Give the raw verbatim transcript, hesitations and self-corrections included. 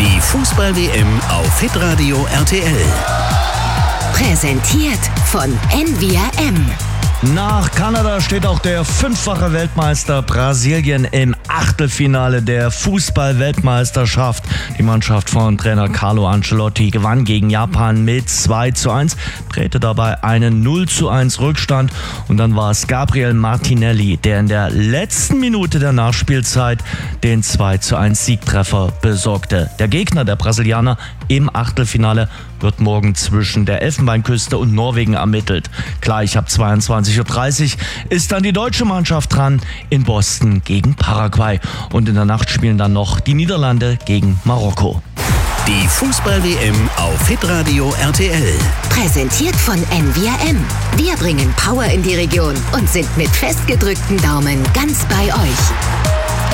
Die Fußball-W M auf Hitradio R T L. Präsentiert von Envia M. Nach Kanada steht auch der fünffache Weltmeister Brasilien im Achtelfinale der Fußball-Weltmeisterschaft. Die Mannschaft von Trainer Carlo Ancelotti gewann gegen Japan mit zwei zu eins, drehte dabei einen null zu eins Rückstand und dann war es Gabriel Martinelli, der in der letzten Minute der Nachspielzeit den zwei zu eins Siegtreffer besorgte. Der Gegner der Brasilianer im Achtelfinale wird morgen zwischen der Elfenbeinküste und Norwegen ermittelt. Gleich ab zweiundzwanzig Uhr dreißig ist dann die deutsche Mannschaft dran in Boston gegen Paraguay. Und in der Nacht spielen dann noch die Niederlande gegen Marokko. Die Fußball-W M auf Hitradio R T L. Präsentiert von Envia M. Wir bringen Power in die Region und sind mit festgedrückten Daumen ganz bei euch.